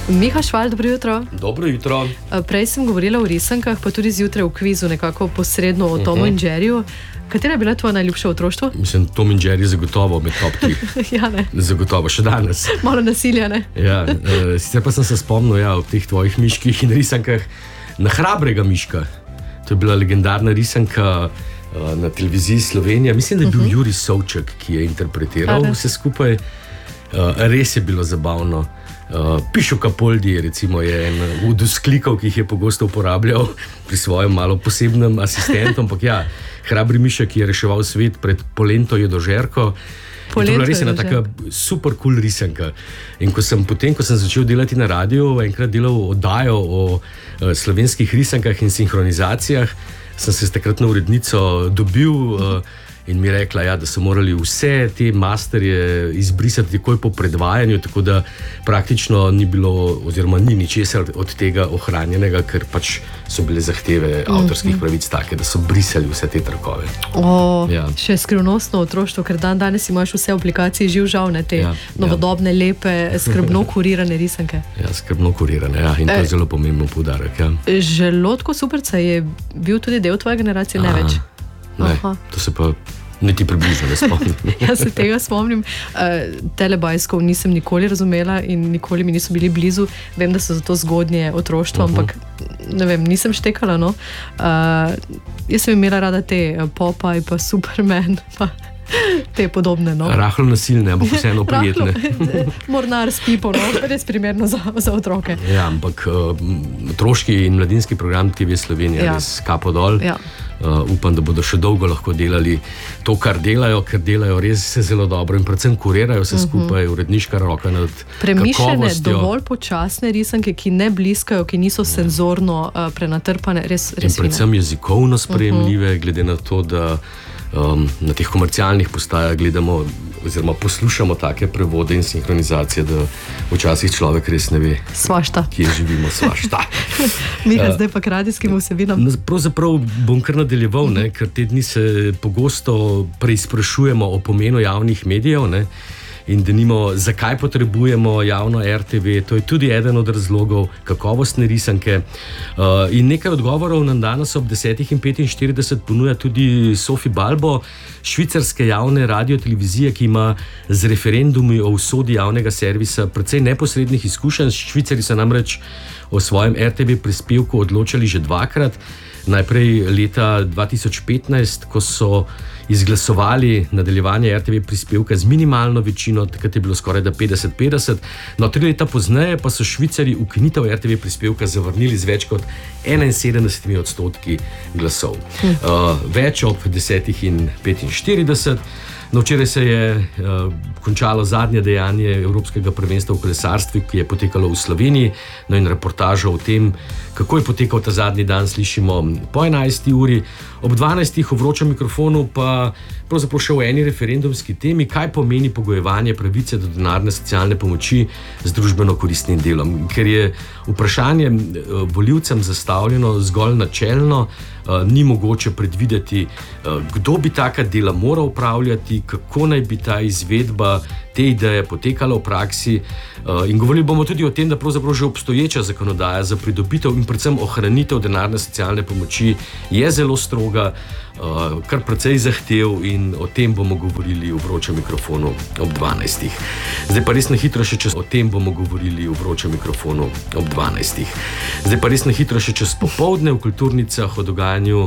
Miha Šval, dobro jutro. Dobro jutro. Prej sem govorila o risankah, pa tudi zjutraj v kvizu nekako posredno o Tomu in Jerryju. Katera je bila tvoja najljubša otroštvo? Mislim, Tom in Jerry zagotovo med top 3. Ja, ne. Zagotovo, še danes. Malo nasilja, ne? Ja, sicer pa sem se spomnil ob teh tvojih miških in risankah na Hrabrega miška. To je bila legendarna risanka na televiziji Slovenija. Mislim, da je bil Jurij Sovček, ki je interpretiral vse skupaj. Res je bilo zabavno. Pišo Kapoldi recimo je en od vzklikov, ki jih je pogosto uporabljal pri svojem malo posebnem asistentu, ampak ja, Hrabri mišek, ki je reševal svet pred Polento Jedožerko. To je bila res ena taka super cool risanka. In ko sem začel delati na radiju, enkrat delal oddajo o slovenskih risankah in sinhronizacijah, sem se s takratno urednico dobil in mi rekla, da so morali vse te masterje izbrisati takoj po predvajanju, tako da praktično ni bilo, oziroma ni ničesar od tega ohranjenega, ker pač so bile zahteve avtorskih pravic take, da so brisali vse te trakove. Še skrivnostno otroštvo, ker danes imaš vse aplikacije živ-žal, te novodobne, lepe, skrbno kurirane risanke. Ja, skrbno kurirane, in to je zelo pomembno poudarek. Želodko Superca je bil tudi del tvoje generacije, ne več? Ne, to se pa niti približno ne spomnim. Jaz se tega spomnim. Telebajskov nisem nikoli razumela in nikoli mi niso bili blizu. Vem, da so zato zgodnje otroštvo, ampak ne vem, nisem štekala. Jaz sem imela rada te Popeye pa Superman pa te podobne. Rahlo nasilne, ampak vseeno prijetne. Mornar s Pipo, res primerno za otroke. Ja, ampak otroški in mladinski program TV Slovenija res kapo dol. Upam, da bodo še dolgo lahko delali to, kar delajo, ker delajo res zelo dobro in predvsem kurirajo vse skupaj, uredniška roka nad premišljene, dovolj počasne risanke, ki ne bliskajo, ki niso senzorno prenatrpane, res fine. In predvsem jezikovno sprejemljive, glede na to, da na teh komercialnih postajah gledamo oziroma poslušamo take prevode in sinhronizacije, da včasih človek res ne ve, kje živimo, svašta. Miha, zdaj pa k radijskim vsebinam. Pravzaprav bom kar nadaljeval, ker te dni se pogosto preizprašujemo o pomenu javnih medijev, in denimo, zakaj potrebujemo javno RTV, to je tudi eden od razlogov, kakovostne risanke. In nekaj odgovorov nam danes ob 10:45 ponuja tudi Sofi Balbo, švicarske javne radiotelevizije, ki ima z referendumi o usodi javnega servisa precej neposrednih izkušenj. Švicari so namreč o svojem RTV prispevku odločali že dvakrat. Najprej leta 2015, ko so izglasovali nadaljevanje RTV prispevka z minimalno večino, takrat je bilo skoraj da 50-50. 3 leta pozneje pa so Švicari ukinitev RTV prispevka zavrnili z več kot 71% glasov. Več ob 10:45. Včeraj se je končalo zadnje dejanje Evropskega prvenstva v kolesarstvu, ki je potekalo v Sloveniji. In reportažo o tem, kako je potekal ta zadnji dan, slišimo po 11. uri. Ob 12. v vročem mikrofonu pa pravzaprav še o eni referendumski temi, kaj pomeni pogojevanje pravice do denarne socialne pomoči z družbeno koristnim delom. Ker je vprašanje volivcem zastavljeno zgolj načelno, ni mogoče predvideti, kdo bi taka dela moral upravljati, kako naj bi ta izvedba te ideje potekala v praksi. In govorili bomo tudi o tem, da pravzaprav že obstoječa zakonodaja za pridobitev in predvsem ohranitev denarne socialne pomoči je zelo stroga, kar precej zahtev, in o tem bomo govorili v vročem mikrofonu ob 12. Zdaj pa res na hitro še čez popoldne v Kulturnicah o dogajanju